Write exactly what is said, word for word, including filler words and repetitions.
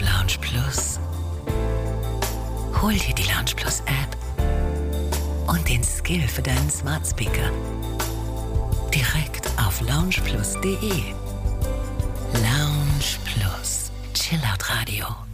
auf Lounge Plus. Hol dir die Lounge Plus App und den Skill für deinen Smart Speaker. Direkt auf lounge plus punkt de. Lounge Plus. Chillout Radio.